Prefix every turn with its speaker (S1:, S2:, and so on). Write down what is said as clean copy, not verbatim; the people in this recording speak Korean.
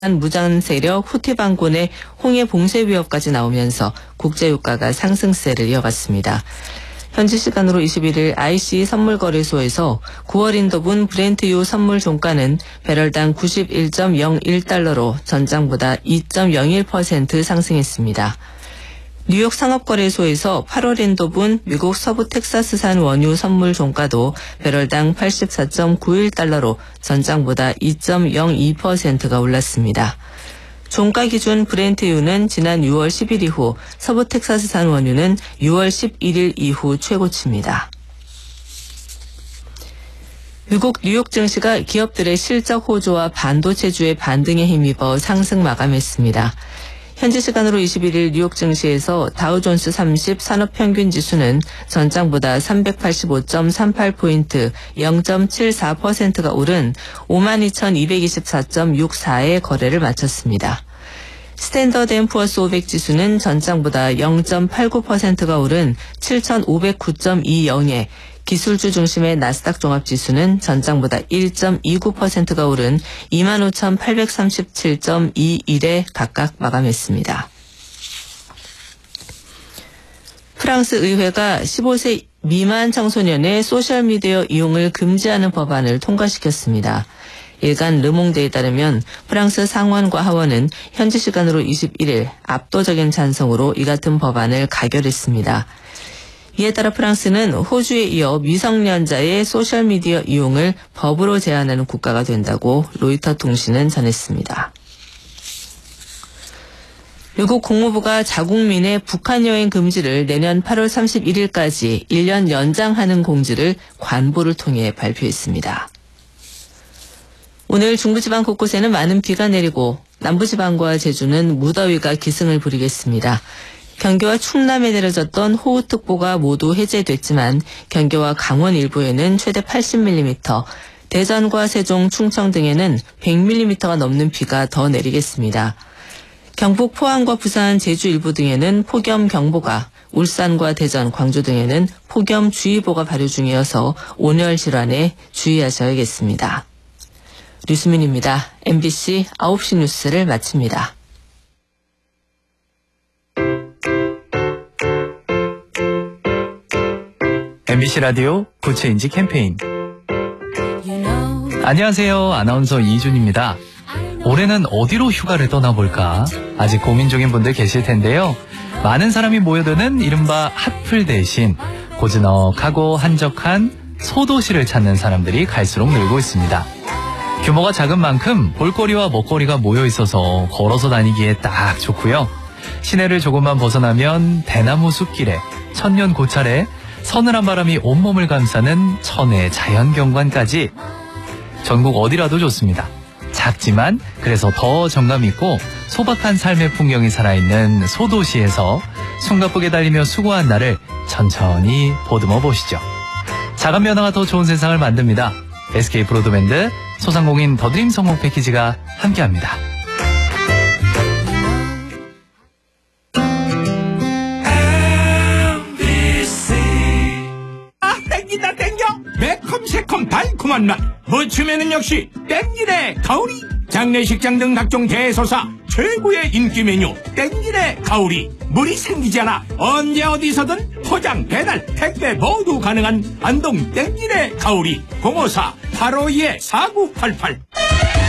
S1: 무장 세력 후티 반군의 홍해 봉쇄 위협까지 나오면서 국제유가가 상승세를 이어갔습니다. 현지 시간으로 21일 IC 선물거래소에서 9월 인도분 브렌트유 선물 종가는 배럴당 91.01달러로 전장보다 2.01% 상승했습니다. 뉴욕 상업거래소에서 8월 인도분 미국 서부 텍사스산 원유 선물 종가도 배럴당 84.91달러로 전장보다 2.02%가 올랐습니다. 종가 기준 브렌트유는 지난 6월 10일 이후, 서부 텍사스산 원유는 6월 11일 이후 최고치입니다. 미국 뉴욕 증시가 기업들의 실적 호조와 반도체주의 반등에 힘입어 상승 마감했습니다. 현지 시간으로 21일 뉴욕 증시에서 다우존스 30 산업평균지수는 전장보다 385.38포인트 0.74%가 오른 52,224.64의 거래를 마쳤습니다. 스탠더드 앤 푸어스 500 지수는 전장보다 0.89%가 오른 7,509.20에 기술주 중심의 나스닥 종합지수는 전장보다 1.29%가 오른 25,837.21에 각각 마감했습니다. 프랑스 의회가 15세 미만 청소년의 소셜미디어 이용을 금지하는 법안을 통과시켰습니다. 일간 르몽드에 따르면 프랑스 상원과 하원은 현지 시간으로 21일 압도적인 찬성으로 이 같은 법안을 가결했습니다. 이에 따라 프랑스는 호주에 이어 미성년자의 소셜미디어 이용을 법으로 제한하는 국가가 된다고 로이터 통신은 전했습니다. 미국 국무부가 자국민의 북한 여행 금지를 내년 8월 31일까지 1년 연장하는 공지를 관보를 통해 발표했습니다. 오늘 중부지방 곳곳에는 많은 비가 내리고 남부지방과 제주는 무더위가 기승을 부리겠습니다. 경기와 충남에 내려졌던 호우특보가 모두 해제됐지만 경기와 강원 일부에는 최대 80mm, 대전과 세종, 충청 등에는 100mm가 넘는 비가 더 내리겠습니다. 경북 포항과 부산, 제주 일부 등에는 폭염경보가, 울산과 대전, 광주 등에는 폭염주의보가 발효 중이어서 온열 질환에 주의하셔야겠습니다. 류수민입니다. MBC 9시 뉴스를 마칩니다.
S2: MBC 라디오 구체인지 캠페인. 안녕하세요. 아나운서 이준입니다. 올해는 어디로 휴가를 떠나볼까? 아직 고민 중인 분들 계실 텐데요. 많은 사람이 모여드는 이른바 핫플 대신 고즈넉하고 한적한 소도시를 찾는 사람들이 갈수록 늘고 있습니다. 규모가 작은 만큼 볼거리와 먹거리가 모여 있어서 걸어서 다니기에 딱 좋고요. 시내를 조금만 벗어나면 대나무 숲길에 천년 고찰에 서늘한 바람이 온몸을 감싸는 천혜의 자연경관까지 전국 어디라도 좋습니다. 작지만 그래서 더 정감 있고 소박한 삶의 풍경이 살아있는 소도시에서 숨가쁘게 달리며 수고한 날을 천천히 보듬어 보시죠. 작은 변화가 더 좋은 세상을 만듭니다. SK 브로드밴드 소상공인 더드림 성공 패키지가 함께합니다.
S3: 땡겨 매콤새콤 달콤한 맛 무침에는 역시 땡기네 가오리. 장례식장 등 각종 대소사 최고의 인기 메뉴 땡기네 가오리. 물이 생기지 않아 언제 어디서든 포장 배달 택배 모두 가능한 안동 땡기네 가오리. 054-852-4988